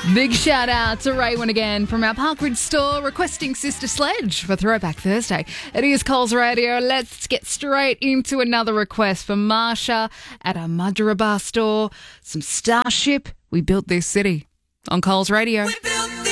Big shout out to Raywin again from our Parkridge store requesting Sister Sledge for Throwback Thursday. It is Coles Radio. Let's get straight into another request for Marsha at our Mudgeeraba store. Some Starship, We Built This City on Coles Radio.